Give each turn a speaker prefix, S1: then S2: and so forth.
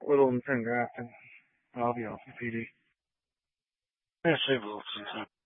S1: Littleton Grafton. I'll be off, PD. I'm gonna save a little some time.